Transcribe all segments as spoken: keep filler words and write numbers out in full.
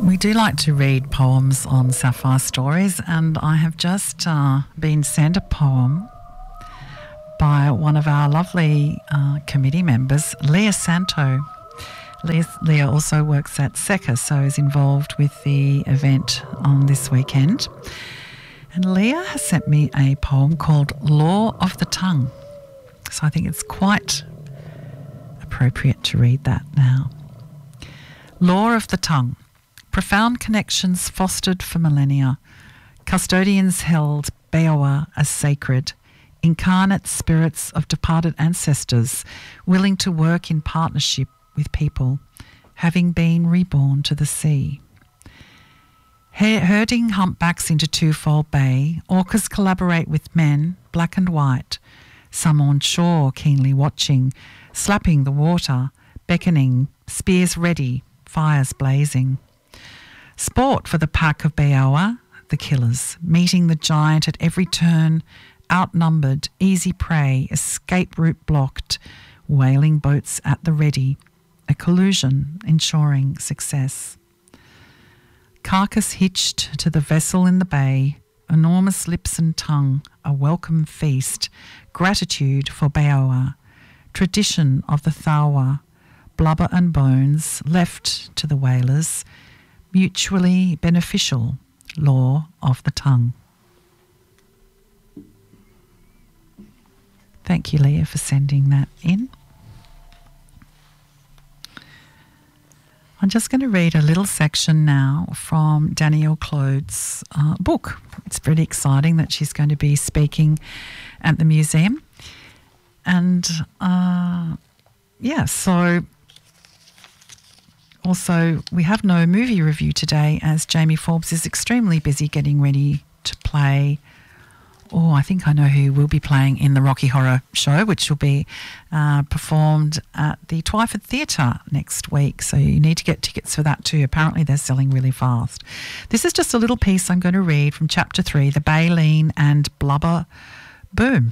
We do like to read poems on Sapphire Stories, and I have just uh, been sent a poem by one of our lovely uh, committee members, Leah Santo. Leah, Leah also works at SECA, so is involved with the event on this weekend. And Leah has sent me a poem called Law of the Tongue. So I think it's quite appropriate to read that now. Law of the Tongue. Profound connections fostered for millennia. Custodians held Beowa as sacred. Incarnate spirits of departed ancestors, willing to work in partnership with people, having been reborn to the sea. Herding humpbacks into Twofold Bay, orcas collaborate with men, black and white, some on shore keenly watching, slapping the water, beckoning, spears ready, fires blazing. Sport for the pack of Beowa, the killers, meeting the giant at every turn, outnumbered, easy prey, escape route blocked, whaling boats at the ready, a collusion ensuring success. Carcass hitched to the vessel in the bay, enormous lips and tongue, a welcome feast, gratitude for Beowa, tradition of the Thawa, blubber and bones left to the whalers, mutually beneficial law of the tongue. Thank you, Leah, for sending that in. I'm just going to read a little section now from Danielle Clode's uh, book. It's pretty exciting that she's going to be speaking at the museum. And, uh, yeah, so also we have no movie review today as Jamie Forbes is extremely busy getting ready to play. Oh, I think I know who will be playing in the Rocky Horror Show, which will be uh, performed at the Twyford Theatre next week. So you need to get tickets for that too. Apparently they're selling really fast. This is just a little piece I'm going to read from Chapter three, The Baleen and Blubber Boom.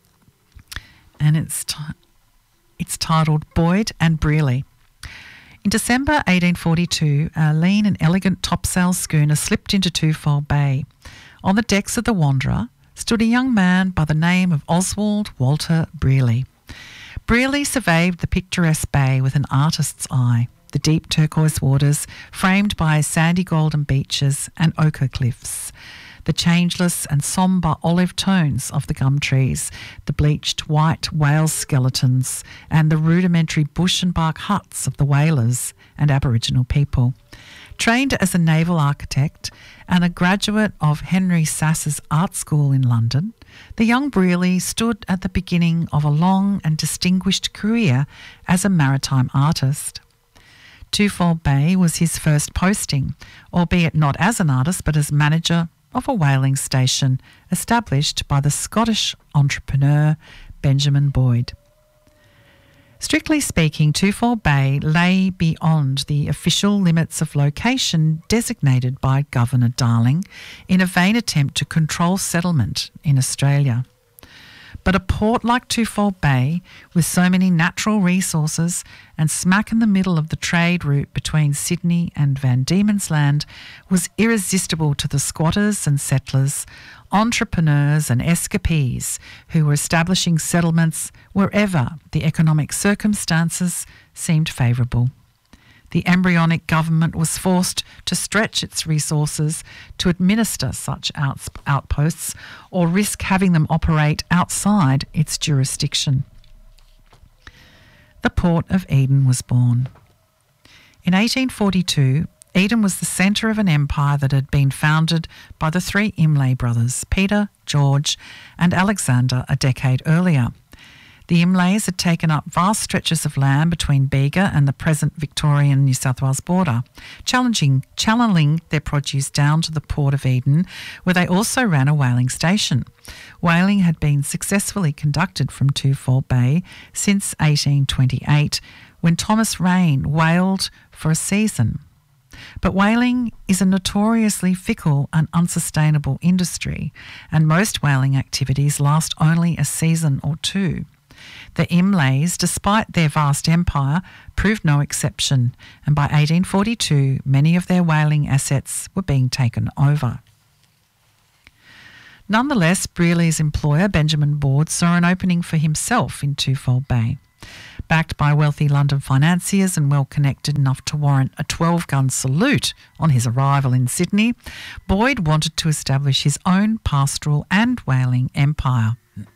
And it's t- it's titled Boyd and Brearley. In December eighteen forty-two, a lean and elegant topsail schooner slipped into Twofold Bay. On the decks of the Wanderer stood a young man by the name of Oswald Walter Brearley. Brearley surveyed the picturesque bay with an artist's eye, the deep turquoise waters framed by sandy golden beaches and ochre cliffs, the changeless and sombre olive tones of the gum trees, the bleached white whale skeletons, and the rudimentary bush and bark huts of the whalers and Aboriginal people. Trained as a naval architect and a graduate of Henry Sass's art school in London, the young Brearley stood at the beginning of a long and distinguished career as a maritime artist. Twofold Bay was his first posting, albeit not as an artist but as manager of a whaling station established by the Scottish entrepreneur Benjamin Boyd. Strictly speaking, Twofold Bay lay beyond the official limits of location designated by Governor Darling in a vain attempt to control settlement in Australia. But a port like Twofold Bay, with so many natural resources and smack in the middle of the trade route between Sydney and Van Diemen's Land, was irresistible to the squatters and settlers, entrepreneurs and escapees who were establishing settlements wherever the economic circumstances seemed favourable. The embryonic government was forced to stretch its resources to administer such outs- outposts or risk having them operate outside its jurisdiction. The Port of Eden was born. In eighteen forty-two, Eden was the centre of an empire that had been founded by the three Imlay brothers, Peter, George and Alexander, a decade earlier. The Imlays had taken up vast stretches of land between Bega and the present Victorian New South Wales border, challenging, channeling their produce down to the Port of Eden, where they also ran a whaling station. Whaling had been successfully conducted from Twofold Bay since eighteen twenty-eight, when Thomas Raine whaled for a season. But whaling is a notoriously fickle and unsustainable industry, and most whaling activities last only a season or two. The Imlays, despite their vast empire, proved no exception, and by eighteen forty-two, many of their whaling assets were being taken over. Nonetheless, Brearley's employer, Benjamin Board, saw an opening for himself in Twofold Bay. Backed by wealthy London financiers and well connected enough to warrant a twelve-gun salute on his arrival in Sydney, Boyd wanted to establish his own pastoral and whaling empire.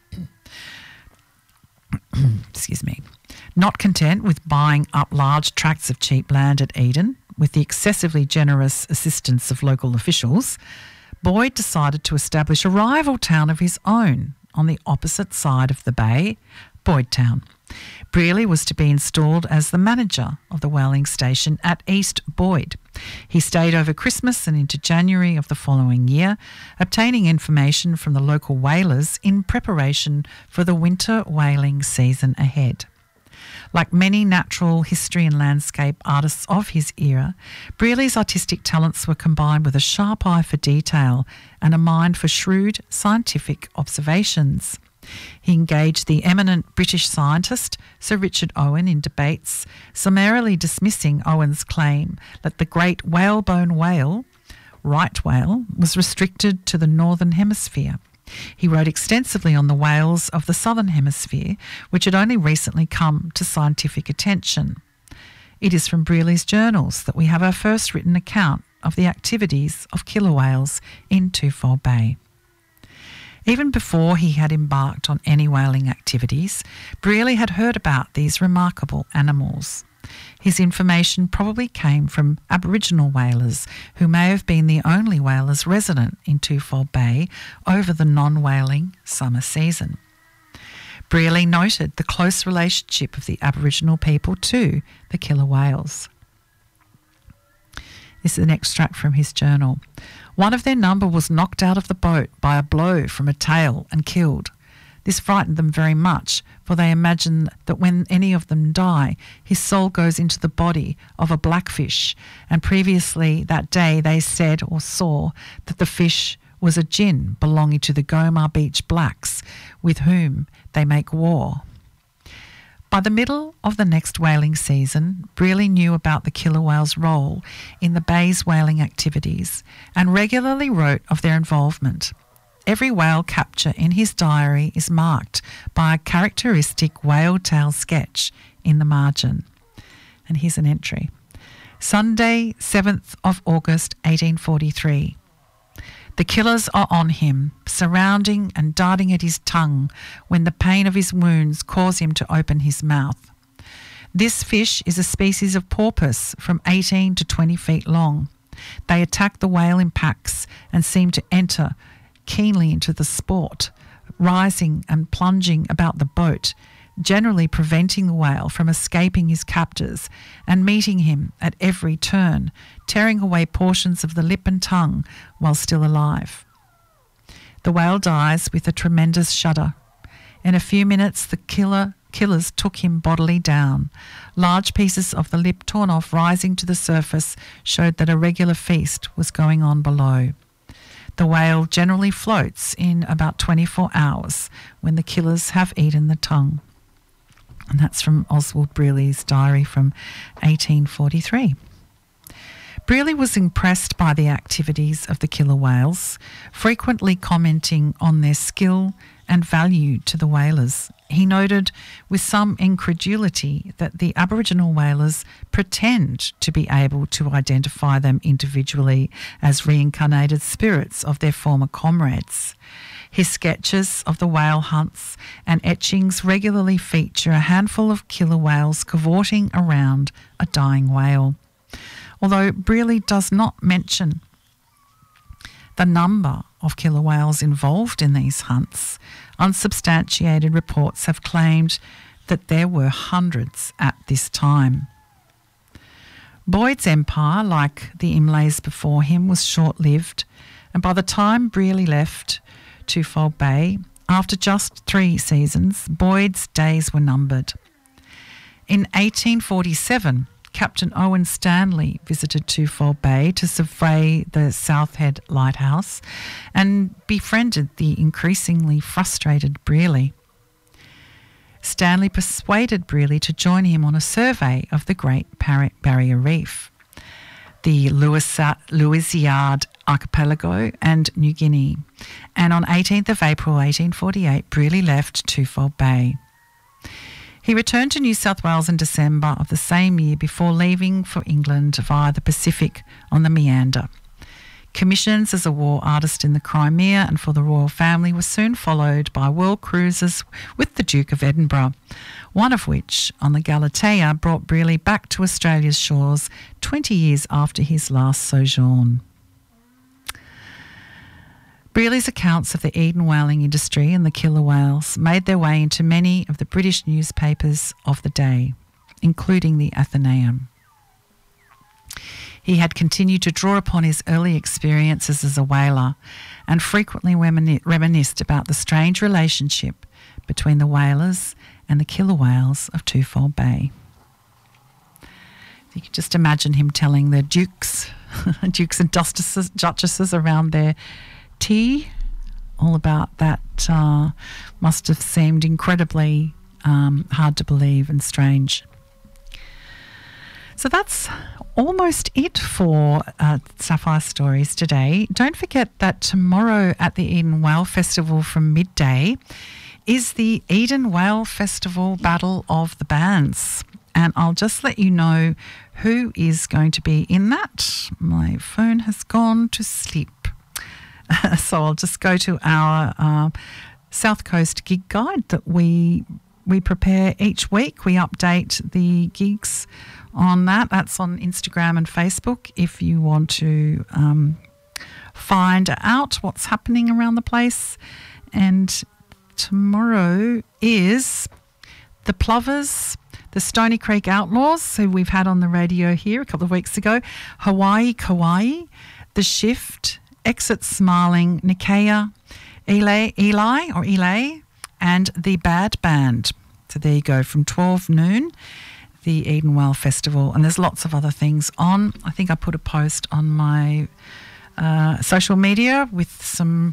Excuse me. Not content with buying up large tracts of cheap land at Eden, with the excessively generous assistance of local officials, Boyd decided to establish a rival town of his own on the opposite side of the bay, Boyd Town. Brearley was to be installed as the manager of the whaling station at East Boyd. He stayed over Christmas and into January of the following year, obtaining information from the local whalers in preparation for the winter whaling season ahead. Like many natural history and landscape artists of his era, Brearley's artistic talents were combined with a sharp eye for detail and a mind for shrewd scientific observations. He engaged the eminent British scientist Sir Richard Owen in debates, summarily dismissing Owen's claim that the great whalebone whale, right whale, was restricted to the northern hemisphere. He wrote extensively on the whales of the southern hemisphere, which had only recently come to scientific attention. It is from Brearley's journals that we have our first written account of the activities of killer whales in Twofold Bay. Even before he had embarked on any whaling activities, Brearley had heard about these remarkable animals. His information probably came from Aboriginal whalers, who may have been the only whalers resident in Twofold Bay over the non-whaling summer season. Brearley noted the close relationship of the Aboriginal people to the killer whales. This is an extract from his journal. One of their number was knocked out of the boat by a blow from a tail and killed. This frightened them very much, for they imagine that when any of them die, his soul goes into the body of a blackfish, and previously that day they said or saw that the fish was a jinn belonging to the Gomar Beach blacks, with whom they make war. By the middle of the next whaling season, Brearley knew about the killer whale's role in the bay's whaling activities and regularly wrote of their involvement. Every whale capture in his diary is marked by a characteristic whale tail sketch in the margin. And here's an entry. Sunday, seventh of August, eighteen forty-three. The killers are on him, surrounding and darting at his tongue when the pain of his wounds cause him to open his mouth. This fish is a species of porpoise from eighteen to twenty feet long. They attack the whale in packs and seem to enter keenly into the sport, rising and plunging about the boat, generally preventing the whale from escaping his captors and meeting him at every turn, tearing away portions of the lip and tongue while still alive. The whale dies with a tremendous shudder. In a few minutes, the killer killers took him bodily down. Large pieces of the lip torn off rising to the surface showed that a regular feast was going on below. The whale generally floats in about twenty-four hours when the killers have eaten the tongue. And that's from Oswald Brearley's diary from eighteen forty-three. Brearley was impressed by the activities of the killer whales, frequently commenting on their skill and value to the whalers. He noted with some incredulity that the Aboriginal whalers pretend to be able to identify them individually as reincarnated spirits of their former comrades. His sketches of the whale hunts and etchings regularly feature a handful of killer whales cavorting around a dying whale. Although Brearley does not mention the number of killer whales involved in these hunts, unsubstantiated reports have claimed that there were hundreds at this time. Boyd's empire, like the Imlays before him, was short-lived, and by the time Brearley left Twofold Bay, after just three seasons, Boyd's days were numbered. In eighteen forty-seven, Captain Owen Stanley visited Twofold Bay to survey the South Head Lighthouse and befriended the increasingly frustrated Brearley. Stanley persuaded Brearley to join him on a survey of the Great Barrier Reef, the Louisiade Archipelago and New Guinea. And on eighteenth of April eighteen forty-eight, Brearley left Twofold Bay. He returned to New South Wales in December of the same year before leaving for England via the Pacific on the Meander. Commissions as a war artist in the Crimea and for the royal family were soon followed by world cruises with the Duke of Edinburgh, one of which, on the Galatea, brought Brearley back to Australia's shores twenty years after his last sojourn. Brearley's accounts of the Eden whaling industry and the killer whales made their way into many of the British newspapers of the day, including the Athenaeum. He had continued to draw upon his early experiences as a whaler and frequently reminisced about the strange relationship between the whalers and the killer whales of Twofold Bay. You could just imagine him telling the dukes, dukes and duchesses, duchesses around their tea all about that. Uh, must have seemed incredibly um, hard to believe and strange. So that's almost it for uh, Sapphire Stories today. Don't forget that tomorrow at the Eden Whale Festival from midday is the Eden Whale Festival Battle of the Bands. And I'll just let you know who is going to be in that. My phone has gone to sleep. So I'll just go to our uh, South Coast gig guide that we we prepare each week. We update the gigs on that. That's on Instagram and Facebook if you want to um, find out what's happening around the place. And tomorrow is the Plovers, the Stony Creek Outlaws, who we've had on the radio here a couple of weeks ago, Hawaii Kauai, The Shift, Exit Smiling, Nikea, Eli, Eli or Eli, and The Bad Band. So there you go, from twelve noon, the Eden Whale Festival. And there's lots of other things on. I think I put a post on my uh, social media with some,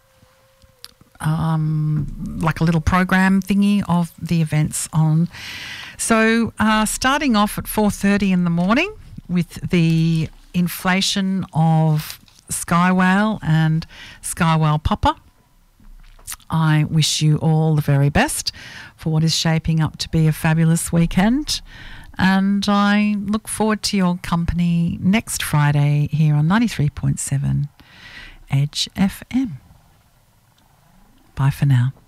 um, like a little program thingy of the events on. So uh, starting off at four thirty in the morning with the inflation of Sky Whale and Sky Whale Popper. I wish you all the very best for what is shaping up to be a fabulous weekend, and I look forward to your company next Friday here on ninety-three point seven Edge F M. Bye for now.